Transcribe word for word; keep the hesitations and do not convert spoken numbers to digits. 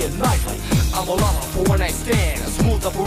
nightly. I'm all up for one night stand, smooth up